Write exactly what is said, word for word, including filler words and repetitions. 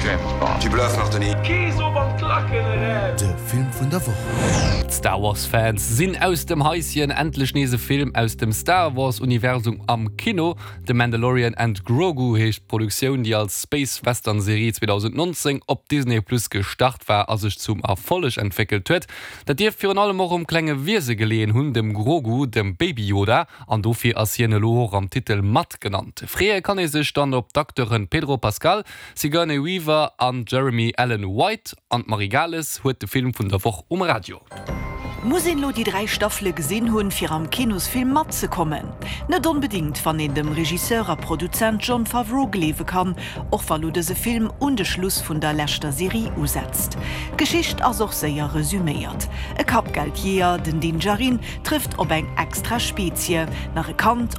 James Bond. Die Bluff noch nie. De Film vun der Woche. Star Wars-Fans sind aus dem Häuschen endlich nese Film aus dem Star Wars-Universum am Kino. The Mandalorian and Grogu hecht Produktion, die als Space-Western-Serie zwanzig neunzehn op Disney Plus gestartet war, als sich zum Erfolg entwickelt huet. Dat Dir für allem auch um klenge Wirse gelehen hun dem Grogu, dem Baby Yoda, an dofir as jene Lohr am Titel Matt genannt. Freie kann es sich dann op Doktoren Pedro Pascal, Sigourney Weaver an Jeremy Allen White an Marie Gales huet de Film vun der Woche um Radio. Mussinn lo die drei Staffel gesinn hunn fir am Kinosfilm mat ze kommen. Net unbedingt van en dem Regisseur a Produzent Jon Favreau gelewe kann, och weil lo dese Film und de Schluss vun der lächter Serie usetzt. Geschicht as och séier resümiert. E Kapgeldjeer, den Din Djarin, trifft op eng extra Spezie, nach e Kant